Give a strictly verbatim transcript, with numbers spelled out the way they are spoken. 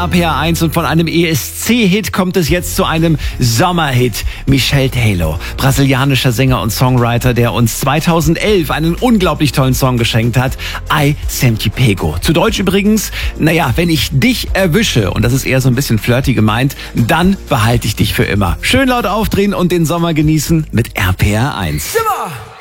R P R eins und von einem E S C-Hit kommt es jetzt zu einem Sommerhit. Michel Teló, brasilianischer Sänger und Songwriter, der uns zweitausendelf einen unglaublich tollen Song geschenkt hat. Ai Sempre Pego. Zu Deutsch übrigens, naja, wenn ich dich erwische, und das ist eher so ein bisschen flirty gemeint, dann behalte ich dich für immer. Schön laut aufdrehen und den Sommer genießen mit R P R eins. Simmer!